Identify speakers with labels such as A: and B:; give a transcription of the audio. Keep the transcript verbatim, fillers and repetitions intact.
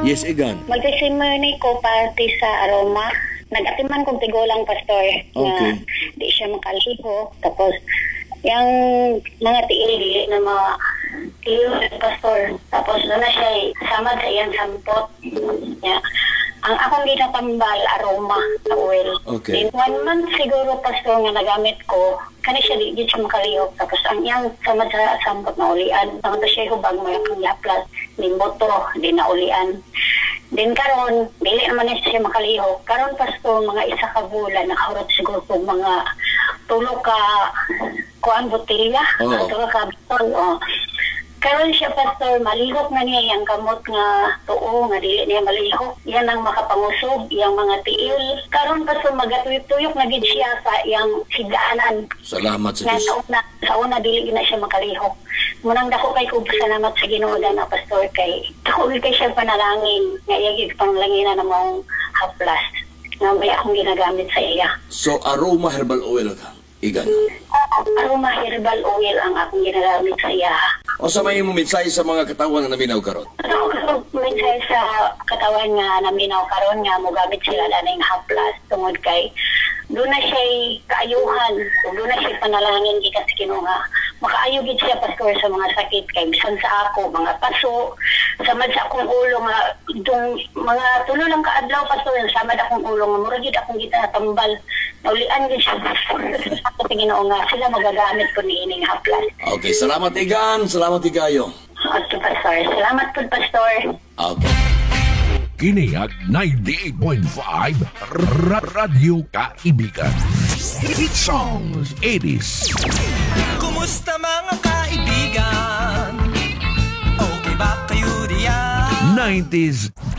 A: Yes, Igan.
B: Mag-testimony ko parte sa aroma. Nag-atiman kong tigulang, pastor,
A: Okay.
B: na di siya makaliho. Tapos, yung mga tiili na mga tiil, pastor. Tapos, doon na siya samad sa iyang sampot. Yeah. Ang akong ginatambal, aroma sa oil.
A: Okay.
B: In one month siguro, pastor, nga nagamit ko, kani siya di, di siya makalihok. Tapos, ang iyang samad sa sampot na ulian. Tangto siya hubag mo yung yaplas, limboto, di na ulian. Din karon, dili naman na siya makalihok. Karon, pastor, mga isa ka bulan, nakahurot siguro po mga tulo ka kuan botilya,
A: Oo.
B: tulo ka bitol, oh. Karon siya, pastor, malihok na niya yung kamot nga tuo, nga dili niya malihok. Yan ang makapangusog, yung mga tiil. Karon, pastor, magatuyok-tuyok na gid siya sa yung higaanan.
A: Salamat sa
B: Nga
A: Diyos.
B: sa una, sa una dili na siya makalihok. Munang dako kay ko salamat sa Ginoo na pastor kay dako kay siya panalangin nga iyagig panglanginan na mong haplas nga may akong ginagamit sa iya.
A: So, aroma herbal oil ka, Igan.
B: Aroma herbal oil ang akong ginagamit sa iya.
A: O sa may mo mensahe sa mga katawan na naminaw karon.
B: Ano ko minsan sa katawan nga naminaw karon nga mogamit sila na ng haplas tungod kay doon na siya kaayuhan, doon na siya panalangin gikan sa Ginoo nga makaayo gid siya, pastor, sa mga sakit kay bisan sa ako mga paso samad sa akong ulo nga itong mga tulo lang kaadlaw, pastor, samad akong ulo nga mura gid akong gitatambal naulian gid siya sa Ginoo nga sila magagamit ko ni ining haplas.
A: Okay, salamat Igan. Salamat Igayo.
B: Okay, pastor, salamat po, pastor.
A: Okay.
C: Kini ang ninety-eight point five R- Radyo Kaibigan. Hit songs, eighties.
D: Kumusta mga kaibigan? Okay ba kayo diyan?
C: nineties